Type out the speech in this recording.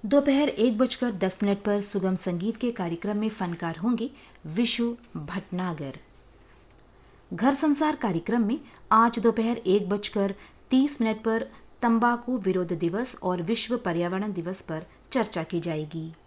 दोपहर 1:10 पर सुगम संगीत के कार्यक्रम में फनकार होंगे विशु भटनागर। घर संसार कार्यक्रम में आज दोपहर 1:30 पर तंबाकू विरोध दिवस और विश्व पर्यावरण दिवस पर चर्चा की जाएगी।